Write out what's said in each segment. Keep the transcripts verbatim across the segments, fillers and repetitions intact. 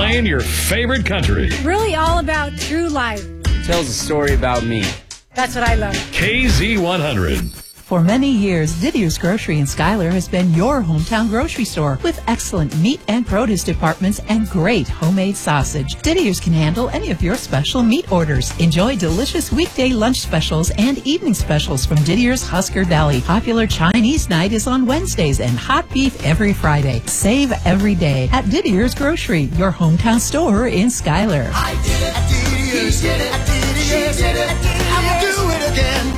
playing your favorite country. Really all about true life. Tells a story about me. That's what I love. K Z one hundred. For many years, Didier's Grocery in Schuyler has been your hometown grocery store with excellent meat and produce departments and great homemade sausage. Didier's can handle any of your special meat orders. Enjoy delicious weekday lunch specials and evening specials from Didier's Husker Deli. Popular Chinese night is on Wednesdays and hot beef every Friday. Save every day at Didier's Grocery, your hometown store in Schuyler. I did it at Didier's. He did it at Didier's. She did it at Didier's. I will do it again.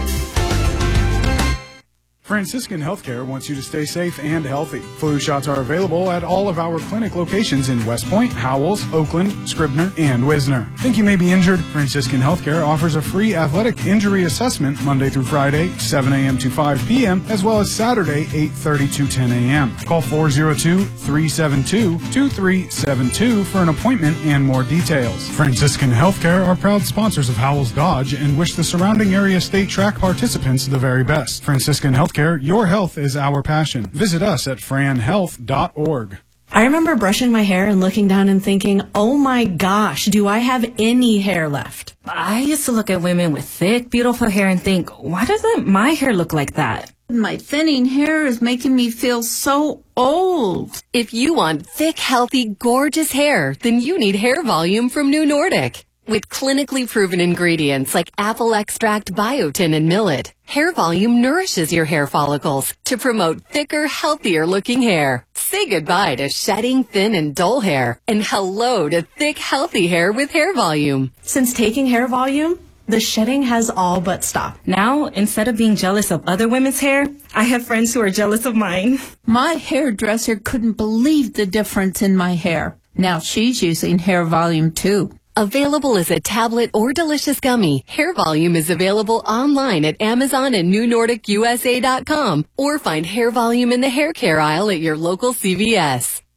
Franciscan Healthcare wants you to stay safe and healthy. Flu shots are available at all of our clinic locations in West Point, Howells, Oakland, Scribner, and Wisner. Think you may be injured? Franciscan Healthcare offers a free athletic injury assessment Monday through Friday, seven a.m. to five p.m., as well as Saturday, eight thirty to ten a.m. Call four oh two, three seven two, two three seven two for an appointment and more details. Franciscan Healthcare are proud sponsors of Howells Dodge and wish the surrounding area state track participants the very best. Franciscan Healthcare, your health is our passion. Visit us at fran health dot org. I remember brushing my hair and looking down and thinking, oh my gosh, do I have any hair left? I used to look at women with thick, beautiful hair and think, why doesn't my hair look like that? My thinning hair is making me feel so old. If you want thick, healthy, gorgeous hair, then you need Hair Volume from New Nordic. With clinically proven ingredients like apple extract, biotin, and millet, Hair Volume nourishes your hair follicles to promote thicker, healthier-looking hair. Say goodbye to shedding, thin, and dull hair, and hello to thick, healthy hair with Hair Volume. Since taking Hair Volume, the shedding has all but stopped. Now, instead of being jealous of other women's hair, I have friends who are jealous of mine. My hairdresser couldn't believe the difference in my hair. Now she's using Hair Volume too. Available as a tablet or delicious gummy, Hair Volume is available online at Amazon and New Nordic U S A dot com, or find Hair Volume in the hair care aisle at your local C V S.